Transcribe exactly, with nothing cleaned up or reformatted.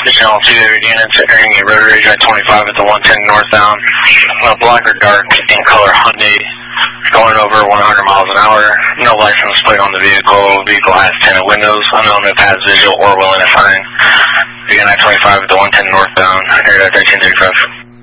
Channel two units entering a rotary I twenty-five at the one ten northbound. Uh, black or dark in color Hyundai, going over one hundred miles an hour. No license plate on the vehicle. Vehicle has tinted windows. Unknown if has visual or will identifying. Again, I twenty-five at the one ten northbound. Air thirteen thirty-five.